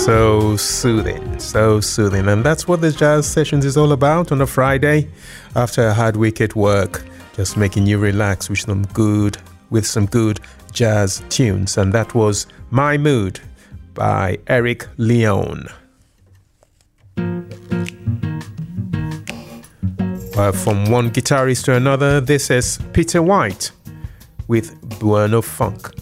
So soothing. And that's what the Jazz Sessions is all about on a Friday after a hard week at work. Just making you relax with some good jazz tunes. And that was My Mood by Eric Leone. From one guitarist to another, this is Peter White with Bueno Funk.